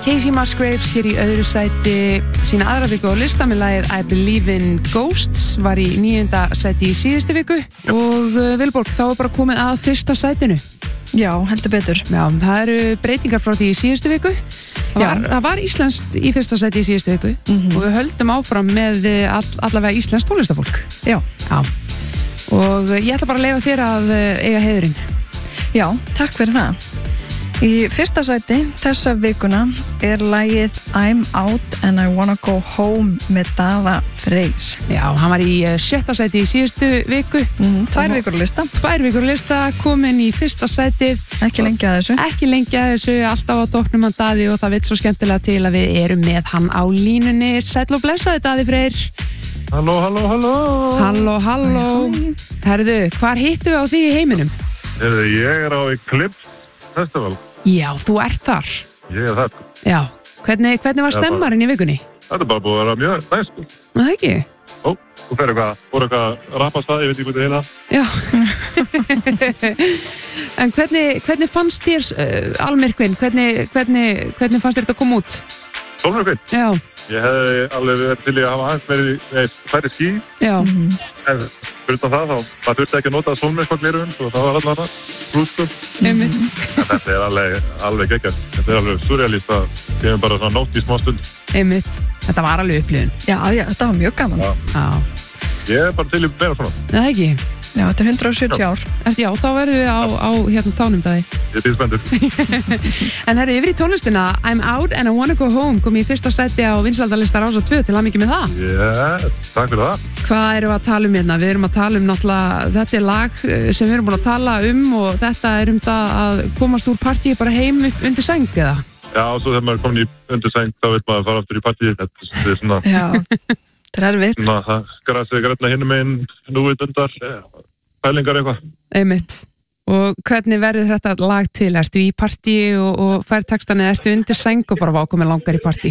Casey Musgraves hér í öðru sæti sína aðra viku á lista með lagið I Believe in Ghosts var í 9. sæti í síðustu viku og Vilborg, þá bara komið að fyrsta sætinu. Já, heldur betur. Já, það eru breytingar frá því í síðustu viku. Það var íslenskt í fyrsta sæti í síðustu viku og við höldum áfram með allavega íslenskt tónlistafólk. Já. Og ég ætla bara að leyfa þér að eiga heiðurinn. Já, takk fyrir það. Í fyrsta sæti þessa vikuna er lagið I'm Out and I Wanna Go Home með Daða Freyr. Já, hann var í 7. sæti í síðustu viku. 2 vikur lista. 2 vikur lista, komin í fyrsta sætið. Ekki lengi að þessu. Alltaf á toppnum hann Daði og það veit svo skemmtilega til að við erum með hann á línunni. Sæll og blessaði Daði Freyr. Halló. Herðu, hvar hittu við á því í heiminum? Ég er á Eclipse Festival. Já, þú ert þar. Ég er þar. Já, hvernig var stemmarinn í vikunni? Það er bara búið að vera mjög næst. Það ekki? Þú fer eitthvað rappast það, ég veit ekki hvað það heila. Já. En hvernig fannst þér almyrkvinn? Hvernig fannst þér þetta að koma út? Sólmyrkvinn? Já. Ég hefði alveg verið til í að hafa aðeins verið færri ský. Já. En fyrir það þurfti ekki að nota sólmyrkvallirun, svo það var allavega brústum. Einmitt. Þetta er alveg geggjart. Þetta er alveg surrealist að gefum bara svona nótt í smá stund. Einmitt. Þetta var alveg upplifun. Já, þetta var mjög gaman. Já. Ég er bara til í meira svona. Það ekki? Já, þetta er 170 ár. Já, þá verðum við á tánum Daði. Ég er spenntur. En herri, yfir í tónlistina I'm Out and I Wanna Go Home kom í fyrsta sæti á vinsældarlista Rás 2 til hamingju með það. Takk fyrir það. Hvað erum við að tala um hérna? Við erum að tala um náttúrulega, þetta er lag sem við erum búin að tala og þetta er það að komast úr partíi bara heim upp undir sæng eða? Já, og svo þegar maður er komin í undir sæng þá veit maður að fara aftur í partíi. Þetta er svona... Já. Það er erfitt. Það grasið græna hinum einn núið undar, pælingar eitthvað. Einmitt. Og hvernig verður þetta lag til? Ertu í partíi og fær textan eða ertu undir sæng og bara vákomið langar í partí?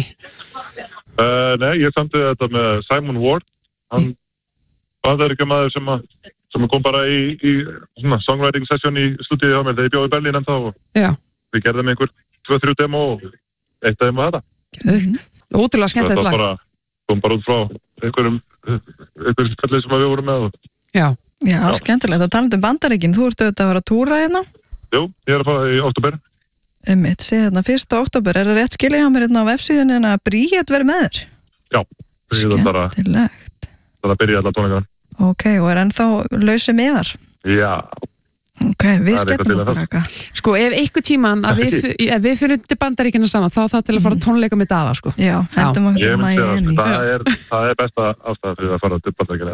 Nei, ég samtiði þetta með Simon Ward. Hann er ekki maður sem kom bara í svona songwriting session í stúdíu hjá mér þegar ég bjóði í Berlín ennþá og við gerðum einhver 2-3 demo og eitt demo þetta. Ótrúlega skemmtilegt lag. Það kom bara út frá einhverjum spillið sem við vorum með. Já, skemmtilegt. Og talandi um Bandaríkin, þú ert auðvitað að vera að túra hérna? Jú, ég er að fara í október. Sé hérna, 1. október. Er það rétt skilja hjá mér hérna á vefsíðunni en að Bríett verið með þér? Já. Skemmtilegt. Það að byrja alla tónleika. Ok, og er ennþá lausi miðar? Já. Ok, við skemmtum okkur eitthvað. Sko, ef einhver tíman að við fyrir til Bandaríkina saman, þá það til að fara tónleika með Daða, sko. Já, hendum okkur til Miami. Það er besta ástæða fyrir að fara til Bandaríkina.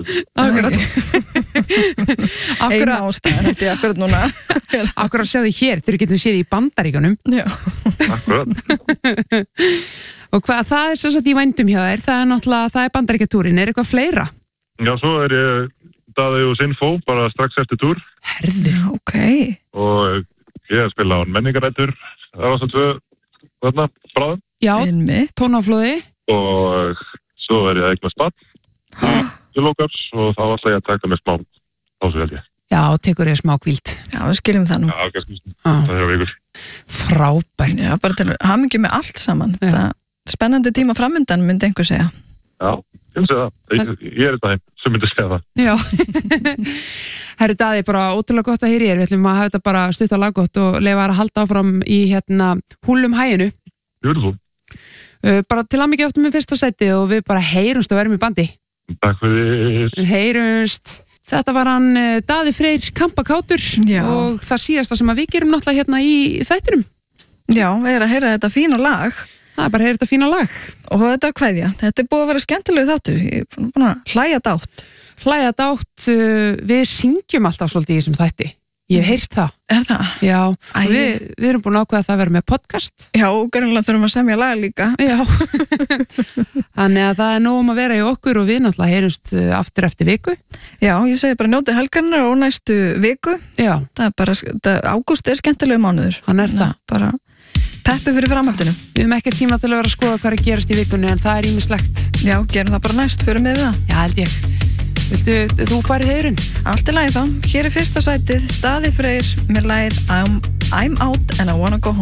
Akkurat. Eina ástæða, held ég akkurat núna. Akkurat séu þið hér, þegar getum séð í Bandaríkunum. Já. Akkurat. Og hvað, það er svo satt í vændum hjá þér, það er náttúrulega, það er Bandaríkjatúrin, er eitthvað fleira? Já, svo er ég Daði og Sinfó, bara strax eftir túr. Herðu, ok. Og ég er að spila á menningarættur, Rás 2, þarna, bráðum. Já, tónaflóði. Og svo er ég að eignast barn, til lókars, og þá ætla ég að taka mig smá pásu held ég. Já, tekur þér smá hvíld. Já, við skiljum það nú. Já, kannski, það er á vikur. Frábært. Já, bara til hamingju með allt saman. Það spennandi tíma framundan, myndi einhver segja. Já. Ég er þetta heim, sem myndi segja það. Já. Herri Daði, bara ótrúlega gott að heyra þér. Við ætlum að hafa þetta bara stutt á laggott og leyfa að halda áfram í húlum hæginu. Beautiful. Bara til hamingju áttum með fyrsta sæti og við bara heyrumst og verðum í bandi. Takk fyrir. Heyrumst. Þetta var hann Daði Freyr Kampakátur og það síðasta sem við gerum náttúrulega hérna í þættinum. Já, við erum að heyra þetta fína lag. Það er bara að heyra þetta fína lag. Og þetta er kveðja. Þetta er búið að vera skemmtilegu þáttur. Ég er búin að hlæja dátt. Hlæja dátt. Við syngjum alltaf svolítið í þessum þætti. Ég hef heyrt það. Er það? Já. Við erum búin að ákveða að það vera með podcast. Já, greinlega þurfum að semja lag líka. Já. Þannig að það er nóg að vera í okkur og við náttúrulega heyrumst aftur eftir viku. Já, ég segi bara njótið helgarnar og næstu viku. Já. Það er bara, ágúst er skemmtilegu mánuður. Hann er það. Bara peppi fyrir framhaldinu. Við höfum ekki tíma til að vera að skoða hvað er að gerast í vikunni en það er ýmislegt. Já, gerum það bara næst, förum við það. Já, held ég. Viltu þú farið heyrun? Allt í lagi þá. Hér er fyrsta sætið, Daði Freyr með lagið I'm Out and I Wanna Go Home.